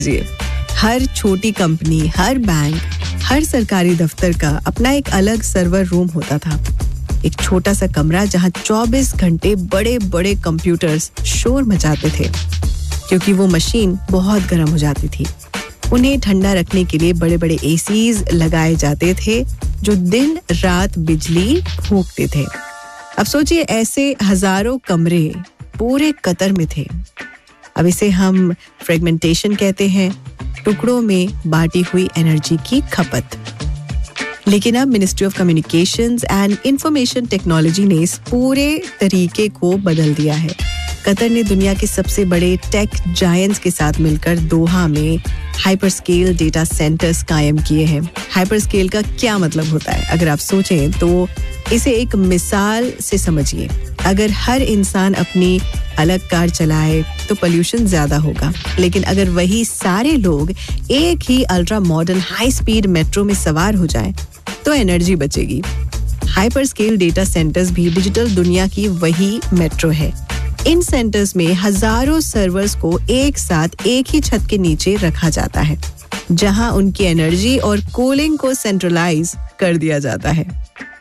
हर छोटी कंपनी, हर बैंक, हर सरकारी दफ्तर का अपना एक अलग सर्वर रूम होता था। एक छोटा सा कमरा जहां 24 घंटे बड़े-बड़े कंप्यूटर्स शोर मचाते थे क्योंकि वो मशीन बहुत गर्म हो जाती थी। उन्हें ठंडा रखने के लिए बड़े-बड़े एसीज लगाए जाते थे जो दिन रात बिजली फूंकते थे। अब सोचिए ऐसे हजारों कमरे पूरे कतर में थे। अब इसे हम फ्रेगमेंटेशन कहते हैं, टुकड़ों में बांटी हुई एनर्जी की खपत। लेकिन अब ministry of communications and information technology ने इस पूरे तरीके को बदल दिया है। कतर ने दुनिया के सबसे बड़े टेक जायंट्स के साथ मिलकर दोहा में हाइपरस्केल डेटा सेंटर्स कायम किए हैं। हाइपरस्केल का क्या मतलब होता है? अगर आप सोचें तो इसे एक मिसाल से समझिए। अगर हर इंसान अपनी अलग कार चलाए तो पोल्यूशन ज्यादा होगा, लेकिन अगर वही सारे लोग एक ही ultra modern high speed metro में सवार हो जाएं तो एनर्जी बचेगी। हाइपर स्केल डेटा सेंटर्स भी डिजिटल दुनिया की वही मेट्रो है। इन सेंटर्स में हजारों सर्वर्स को एक साथ एक ही छत के नीचे रखा जाता है, जहां उनकी एनर्जी और कूलिंग को सेंट्रलाइज कर दिया जाता है।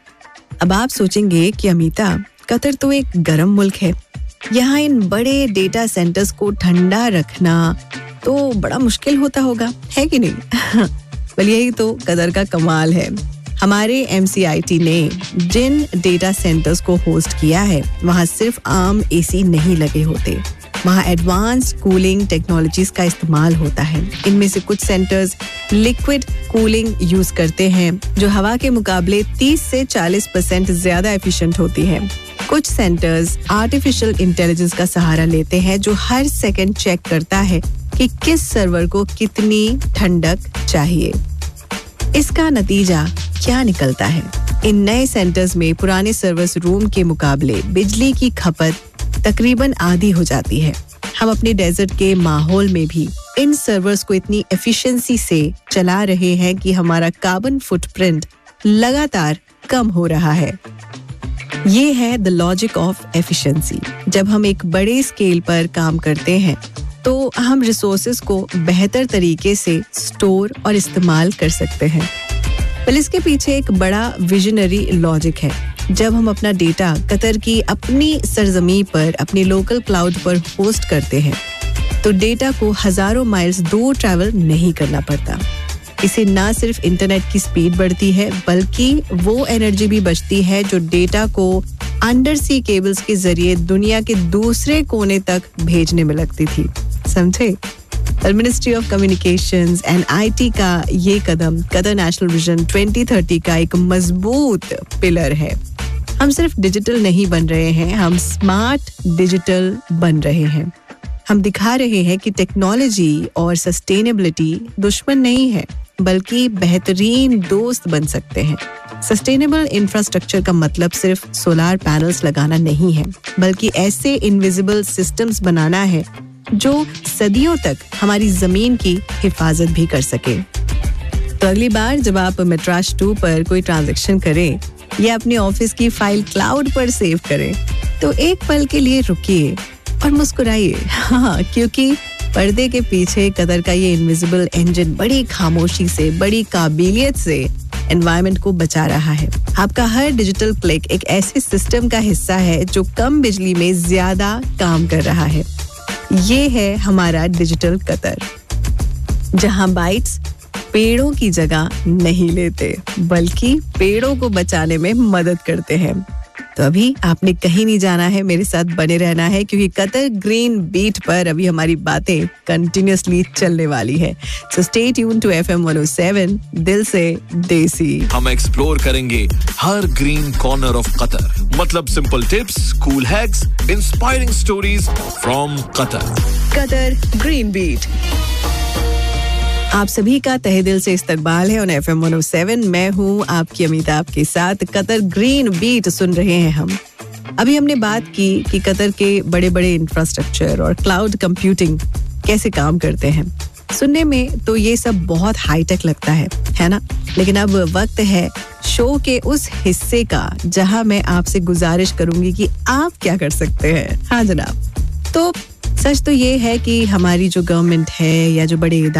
अब आप सोचेंगे कि अमिता, कतर तो एक गर्म मुल्क है, यहाँ इन बड़े डेटा सेंटर्स को ठंडा रखना तो बड़ा मुश्किल होता होगा, है कि नहीं? बल यही तो कतर का कमाल है। हमारे MCIT ने जिन डेटा सेंटर्स को होस्ट किया है वहाँ सिर्फ आम AC नहीं लगे होते, वहाँ एडवांस कूलिंग टेक्नोलॉजीज का इस्तेमाल होता है। इनमें से कुछ सेंटर्स लिक्विड कूलिंग यूज करते हैं जो हवा के मुकाबले 30 से 40% ज्यादा एफिशिएंट होती है। कुछ सेंटर्स आर्टिफिशियल इंटेलिजेंस का सहारा लेते हैं जो हर सेकंड चेक करता है कि किस सर्वर को कितनी ठंडक चाहिए। इसका नतीजा क्या निकलता है? इन नए सेंटर्स में पुराने सर्वर्स रूम के मुकाबले बिजली की खपत तकरीबन आधी हो जाती है। हम अपने डेजर्ट के माहौल में भी इन सर्वर्स को इतनी एफिशिएंसी से चला रहे हैं कि हमारा कार्बन फुटप्रिंट लगातार कम हो रहा है। ये है द लॉजिक ऑफ एफिशिएंसी। जब हम एक बड़े स्केल पर काम करते हैं तो हम रिसोर्सेज को बेहतर तरीके से स्टोर और इस्तेमाल कर सकते हैं। पर इसके पीछे एक बड़ा विजनरी लॉजिक है। जब हम अपना डेटा कतर की अपनी सरजमी पर, अपनी लोकल क्लाउड पर होस्ट करते हैं तो डेटा को हजारों माइल्स दूर ट्रैवल नहीं करना पड़ता। इससे ना सिर्फ इंटरनेट की स्पीड बढ़ती है बल्कि वो एनर्जी भी बचती है जो डेटा को अंडर सी केबल्स के जरिए दुनिया के दूसरे कोने तक भेजने में लगती थी। समझे? Ministry of communications and IT का ये कदम कतर नेशनल विजन 2030 का एक मजबूत पिलर है। हम सिर्फ डिजिटल नहीं बन रहे हैं, हम स्मार्ट डिजिटल बन रहे हैं। हम दिखा रहे हैं कि टेक्नोलॉजी और सस्टेनेबिलिटी दुश्मन नहीं है बल्कि बेहतरीन दोस्त बन सकते हैं। सस्टेनेबल इंफ्रास्ट्रक्चर का मतलब सिर्फ सोलर पैनल्स लगाना नहीं है, बल्कि ऐसे इनविजिबल सिस्टम्स बनाना है जो सदियों तक हमारी जमीन की हिफाजत भी कर सके। तो अगली बार जब आप मेट्राश 2 पर कोई ट्रांजैक्शन करें या अपने ऑफिस की फाइल क्लाउड पर सेव करें तो एक पल के लिए रुकिए और मुस्कुराइए। हाँ, क्योंकि पर्दे के पीछे कतर का ये इनविजिबल इंजन बड़ी खामोशी से, बड़ी काबिलियत से एनवायरनमेंट को बचा रहा है। आपका हर डिजिटल क्लिक एक ऐसे सिस्टम का हिस्सा है जो कम बिजली में ज्यादा काम कर रहा है। ये है हमारा डिजिटल कतर, जहां बाइट्स पेड़ों की जगह नहीं लेते बल्कि पेड़ों को बचाने में मदद करते हैं। तो अभी आपने कहीं नहीं जाना है, मेरे साथ बने रहना है क्योंकि कतर ग्रीन बीट पर अभी हमारी बातें कंटिन्यूअसली चलने वाली है। So stay tune to FM 107, दिल से देसी। हम एक्सप्लोर करेंगे हर ग्रीन कॉर्नर ऑफ कतर, मतलब simple tips, cool hacks, inspiring stories from Qatar. Qatar green beat. आप सभी का तहे दिल से इस्तकबाल है ऑन FM 107। मैं हूँ आपकी अमिता, आपके साथ कतर ग्रीन बीट सुन रहे हैं हम। अभी हमने बात की कि कतर के बड़े बड़े इंफ्रास्ट्रक्चर और क्लाउड कंप्यूटिंग कैसे काम करते हैं। सुनने में तो ये सब बहुत हाईटेक लगता है ना? लेकिन अब वक्त है शो के उस हिस्से का जहां मैं आपसे गुजारिश करूंगी कि आप क्या कर सकते हैं। हाँ जनाब, तो सच तो ये है कि हमारी जो गवर्नमेंट है या जो बड़े